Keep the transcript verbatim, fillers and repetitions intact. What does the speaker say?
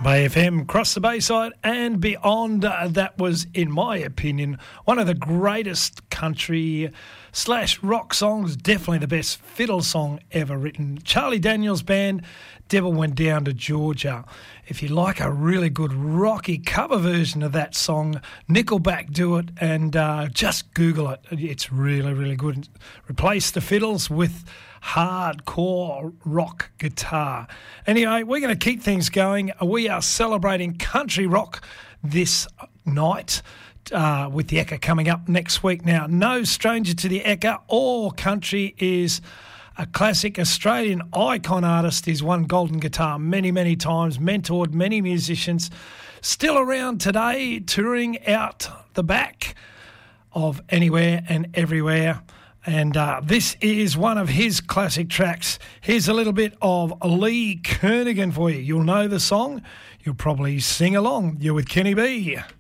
Bay F M, across the Bayside and beyond. Uh, that was, in my opinion, one of the greatest country slash rock songs, definitely the best fiddle song ever written. Charlie Daniels Band, Devil Went Down to Georgia. If you like a really good rocky cover version of that song, Nickelback do it, and uh, just Google it. It's really, really good. Replace the fiddles with hardcore rock guitar. Anyway, we're going to keep things going. We are celebrating country rock this night uh, with the Ekka coming up next week. Now, no stranger to the Ekka. All country is a classic Australian icon artist. He's won Golden Guitar many, many times, mentored many musicians. Still around today, touring out the back of Anywhere and Everywhere. And uh, this is one of his classic tracks. Here's a little bit of Lee Kernaghan for you. You'll know the song. You'll probably sing along. You're with Kenny B.